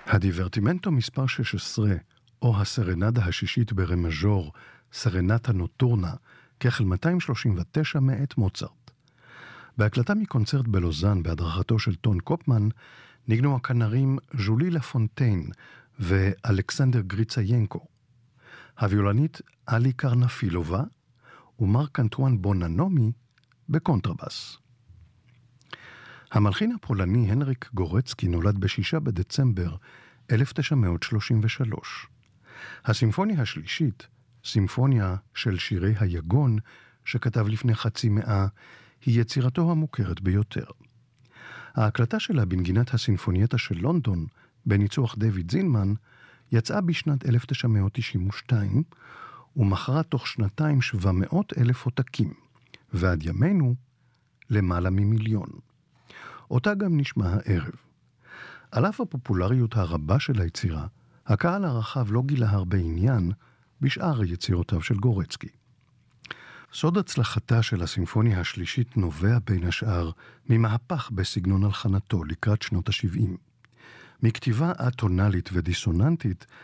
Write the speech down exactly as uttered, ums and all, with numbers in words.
הדיברטימנטו מספר שש עשרה, או הסרנדה השישית ברמז'ור, סרנטה נוטורנה, כחל מאתיים שלושים ותשע מאת מוצרט. בהקלטה מקונצרט בלוזן בהדרכתו של טון קופמן, ניגנו הכנרים ז'ולי לפונטיין ואלכסנדר גריצאיינקו. הוויולנית אלי קרנפילובה ומרק אנטואן בוננומי בקונטרבס. המלחין הפולני הנריק גורצקי נולד בשישה בדצמבר אלף תשע מאות שלושים ושלוש. הסימפוניה השלישית, סימפוניה של שירי היגון, שכתב לפני חצי מאה, היא יצירתו המוכרת ביותר. ההקלטה שלה בנגינת הסימפונייטה של לונדון, בניצוח דיוויד זינמן, יצאה בשנת אלף תשע מאות תשעים ושתיים, ומכרה תוך שנתיים שבע מאות אלף עותקים, ועד ימינו למעלה ממיליון. אותה גם נשמע הערב. על אף הפופולריות הרבה של היצירה, הקהל הרחב לא גילה הרבה עניין בשאר יצירותיו של גורצקי. סוד הצלחתה של הסימפוניה השלישית נובע בין השאר ממהפך בסגנון הלחנתו לקראת שנות ה-שבעים. מכתיבה אטונלית ודיסוננטית